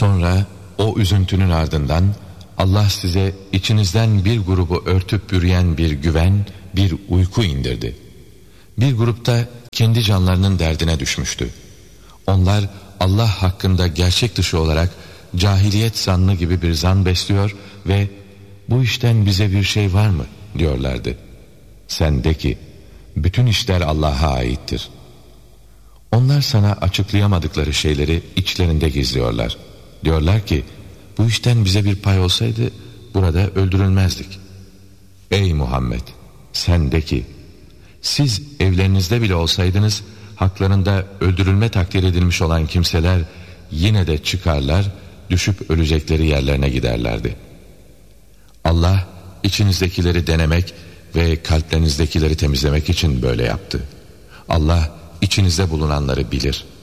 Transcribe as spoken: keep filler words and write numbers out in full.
Sonra o üzüntünün ardından Allah size içinizden bir grubu örtüp bürüyen bir güven, bir uyku indirdi. Bir grupta kendi canlarının derdine düşmüştü. Onlar Allah hakkında gerçek dışı olarak cahiliyet zannı gibi bir zan besliyor ve bu işten bize bir şey var mı diyorlardı. Sen de ki bütün işler Allah'a aittir. Onlar sana açıklayamadıkları şeyleri içlerinde gizliyorlar. Diyorlar ki bu işten bize bir pay olsaydı burada öldürülmezdik. Ey Muhammed, sen de ki siz evlerinizde bile olsaydınız haklarında öldürülme takdir edilmiş olan kimseler yine de çıkarlar, düşüp ölecekleri yerlerine giderlerdi. Allah içinizdekileri denemek ve kalplerinizdekileri temizlemek için böyle yaptı. Allah içinizde bulunanları bilir.